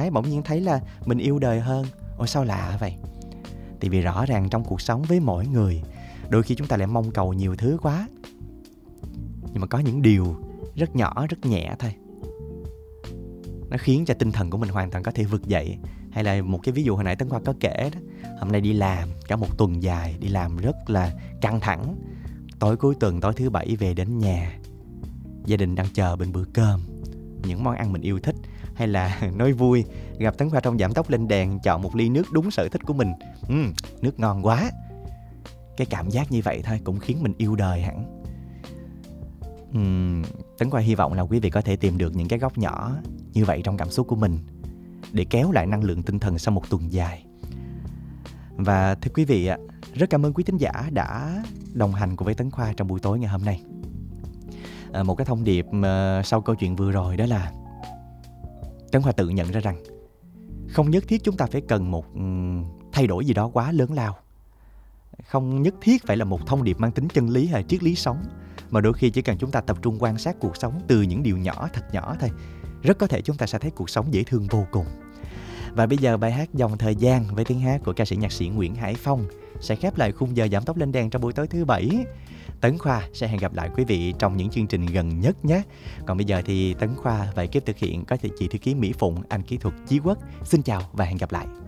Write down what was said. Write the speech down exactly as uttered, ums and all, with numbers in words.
cái bỗng nhiên thấy là mình yêu đời hơn. Ôi sao lạ vậy? Tại vì rõ ràng trong cuộc sống với mỗi người, đôi khi chúng ta lại mong cầu nhiều thứ quá. Nhưng mà có những điều rất nhỏ, rất nhẹ thôi, nó khiến cho tinh thần của mình hoàn toàn có thể vực dậy. Hay là một cái ví dụ hồi nãy Tấn Khoa có kể đó, hôm nay đi làm cả một tuần dài, đi làm rất là căng thẳng. Tối cuối tuần, tối thứ bảy về đến nhà, gia đình đang chờ bên bữa cơm, những món ăn mình yêu thích. Hay là nói vui, gặp Tấn Khoa trong Giảm Tốc Lên Đèn, chọn một ly nước đúng sở thích của mình. uhm, Nước ngon quá. Cái cảm giác như vậy thôi cũng khiến mình yêu đời hẳn. uhm, Tấn Khoa hy vọng là quý vị có thể tìm được những cái góc nhỏ như vậy trong cảm xúc của mình, để kéo lại năng lượng tinh thần sau một tuần dài. Và thưa quý vị ạ, rất cảm ơn quý thính giả đã đồng hành cùng với Tấn Khoa trong buổi tối ngày hôm nay. à, Một cái thông điệp uh, sau câu chuyện vừa rồi đó là Tấn Khoa tự nhận ra rằng không nhất thiết chúng ta phải cần một um, thay đổi gì đó quá lớn lao. Không nhất thiết phải là một thông điệp mang tính chân lý hay triết lý sống, mà đôi khi chỉ cần chúng ta tập trung quan sát cuộc sống từ những điều nhỏ, thật nhỏ thôi, rất có thể chúng ta sẽ thấy cuộc sống dễ thương vô cùng. Và bây giờ bài hát Dòng Thời Gian với tiếng hát của ca sĩ nhạc sĩ Nguyễn Hải Phong sẽ khép lại khung giờ Giảm Tốc Lên Đèn trong buổi tối thứ bảy. Tấn Khoa sẽ hẹn gặp lại quý vị trong những chương trình gần nhất nhé. Còn bây giờ thì Tấn Khoa và ekip thực hiện có chị thư ký Mỹ Phụng, anh kỹ thuật Chí Quốc. Xin chào và hẹn gặp lại.